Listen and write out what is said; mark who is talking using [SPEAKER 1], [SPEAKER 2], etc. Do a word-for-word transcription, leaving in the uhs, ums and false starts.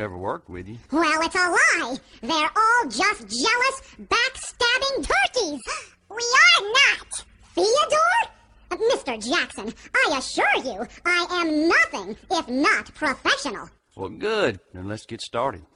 [SPEAKER 1] ever worked with you.
[SPEAKER 2] Well, it's a lie. They're all just jealous, backstabbing turkeys. We are not. Theodore? Uh, Mister Jackson, I assure you, I am nothing if not professional.
[SPEAKER 1] Well, good. Then let's get started.